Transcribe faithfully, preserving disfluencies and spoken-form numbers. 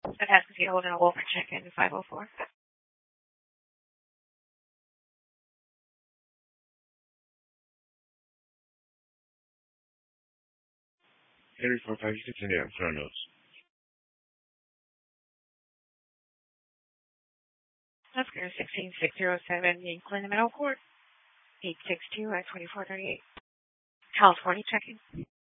The passenger holding a Wolford check-in five oh four. Henry four five six India, front notes. Oscar sixteen six zero seven, Clinton Middle Court, eight six two at twenty-four thirty-eight. California check-in.